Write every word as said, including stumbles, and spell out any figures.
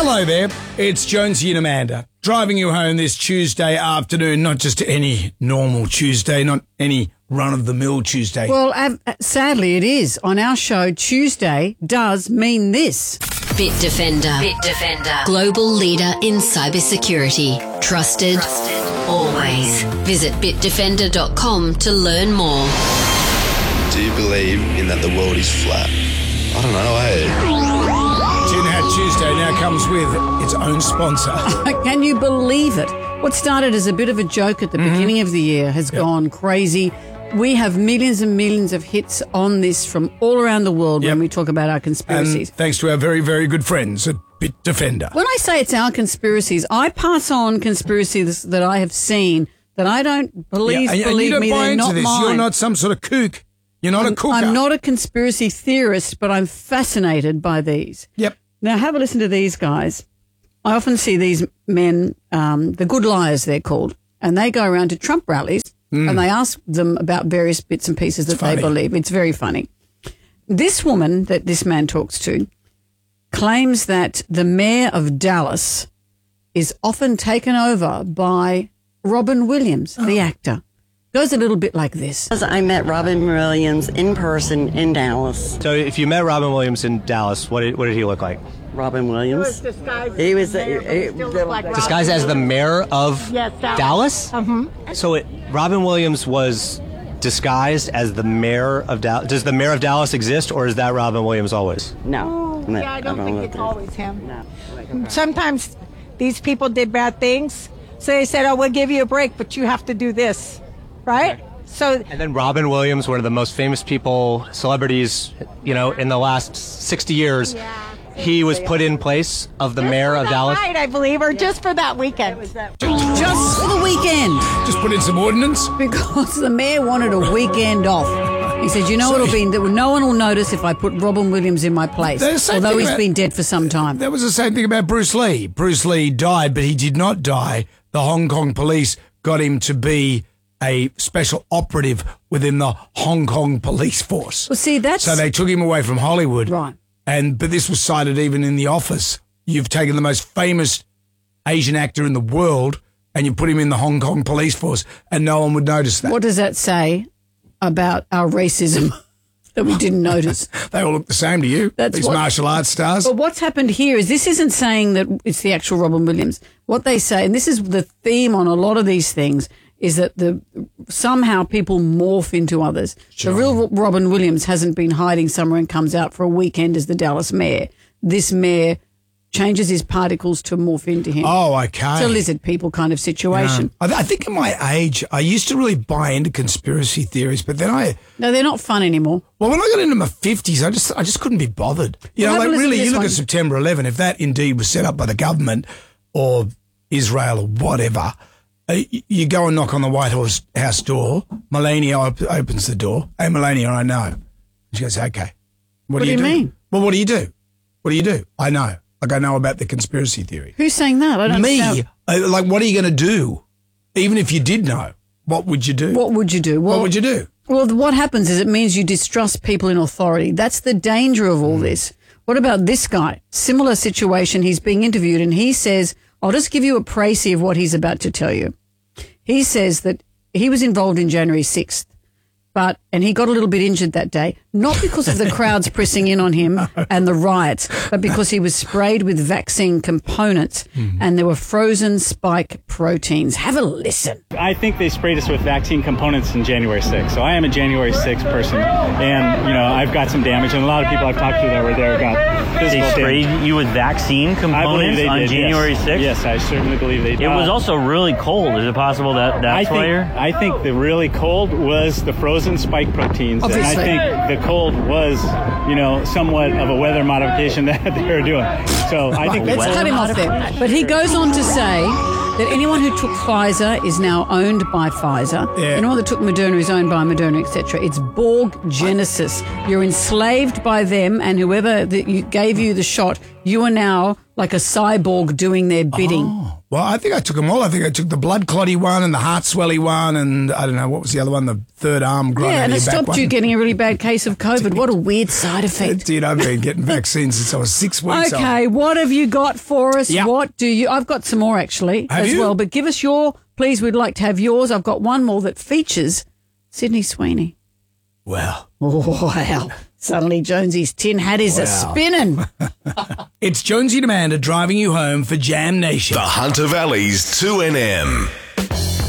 Hello there, it's Jonesy and Amanda, driving you home this Tuesday afternoon, not just any normal Tuesday, not any run-of-the-mill Tuesday. Well, uh, sadly it is. On our show, Tuesday does mean this. Bitdefender. Bitdefender. Global leader in cybersecurity. Trusted, Trusted. always. Visit bitdefender dot com to learn more. Do you believe in that the world is flat? I don't know, eh? Tin Hat Tuesday now comes with its own sponsor. Can you believe it? What started as a bit of a joke at the mm-hmm. beginning of the year has yep. gone crazy. We have millions and millions of hits on this from all around the world yep. when we talk about our conspiracies. And thanks to our very, very good friends at Bitdefender. When I say it's our conspiracies, I pass on conspiracies that I have seen that I don't believe, yeah, and, believe and you don't me, buy they're into not this. mine. You're not some sort of kook. You're not I'm, a cooker. I'm not a conspiracy theorist, but I'm fascinated by these. Yep. Now, have a listen to these guys. I often see these men, um, the good liars they're called, and they go around to Trump rallies mm. and they ask them about various bits and pieces that they believe. It's very funny. This woman that this man talks to claims that the mayor of Dallas is often taken over by Robin Williams, oh. the actor. Goes a little bit like this. I met Robin Williams in person in Dallas. So if you met Robin Williams in Dallas, what did, what did he look like? Robin Williams? He was disguised, he was, uh, he, like disguised as the mayor of yes, Dallas? Uh-huh. So it, Robin Williams was disguised as the mayor of Dallas. Does the mayor of Dallas exist, or is that Robin Williams always? No. no yeah, I don't, I don't think it's always him. No. Sometimes these people did bad things, so they said, oh, we'll give you a break, but you have to do this. Right? Okay. So, and then Robin Williams, one of the most famous people, celebrities, you know, in the last sixty years, yeah. he was put in place of the just mayor of Dallas. Right, I believe, or yeah. just for that weekend. That just for the weekend. Just put in some ordinance? Because the mayor wanted a weekend off. He said, you know so, what'll be, no one will notice if I put Robin Williams in my place, although he's about, been dead for some time. That was the same thing about Bruce Lee. Bruce Lee died, but he did not die. The Hong Kong police got him to be a special operative within the Hong Kong police force. Well, see, that's... So they took him away from Hollywood. Right. And but this was cited even in The Office. You've taken the most famous Asian actor in the world and you put him in the Hong Kong police force and no one would notice that. What does that say about our racism that we didn't notice? They all look the same to you, That's these what, martial arts stars. But what's happened here is this isn't saying that it's the actual Robin Williams. What they say, and this is the theme on a lot of these things, is that the somehow people morph into others. Sure. The real Robin Williams hasn't been hiding somewhere and comes out for a weekend as the Dallas mayor. This mayor changes his particles to morph into him. Oh, okay. It's a lizard people kind of situation. Yeah. I, I think at my age, I used to really buy into conspiracy theories, but then I... No, they're not fun anymore. Well, when I got into my fifties, I just I just couldn't be bothered. You well, know, like really, you look one. at September eleventh, if that indeed was set up by the government or Israel or whatever... You go and knock on the White House house door. Melania op- opens the door. Hey, Melania, I know. She goes, okay. What, what do you do? do? You mean? Well, what do you do? What do you do? I know. Like I know about the conspiracy theory. Who's saying that? I don't Me. understand. Uh, like, what are you going to do? Even if you did know, what would you do? What would you do? Well, what would you do? Well, what happens is it means you distrust people in authority. That's the danger of all mm. this. What about this guy? Similar situation. He's being interviewed and he says, I'll just give you a précis of what he's about to tell you. He says that he was involved in January sixth, but and he got a little bit injured that day, not because of the crowds pressing in on him and the riots, but because he was sprayed with vaccine components mm. and there were frozen spike proteins. Have a listen. I think they sprayed us with vaccine components in January sixth. So I am a January sixth person, and you know I've got some damage, and a lot of people I've talked to that were there got physical They sprayed damage. you with vaccine components they on did, January sixth? Yes. yes, I certainly believe they did. It was also really cold. Is it possible that that's I think, why you're... I think the really cold was the frozen spike proteins. Obviously. And I think the cold was, you know, somewhat of a weather modification that they were doing. So I think... Let's cut him off there. But he goes on to say that anyone who took Pfizer is now owned by Pfizer. Yeah. Anyone that took Moderna is owned by Moderna, et cetera. It's Borg Genesis. You're enslaved by them, and whoever that you gave you the shot, you are now like a cyborg doing their bidding. Oh. Well, I think I took them all. I think I took the blood clotty one and the heart swelly one, and I don't know what was the other one, the third arm grind. Yeah, and it stopped one. you getting a really bad case of COVID. What a weird side effect. Dude, I've been getting vaccines since I was six weeks old. Okay, what have you got for us? Yep. What do you? I've got some more actually Have as you? well. But give us your, please. We'd like to have yours. I've got one more that features Sydney Sweeney. Wow. Wow. Suddenly Jonesy's tin hat is Wow. a spinning. It's Jonesy and Amanda driving you home for Jam Nation. The Hunter Valley's two N M.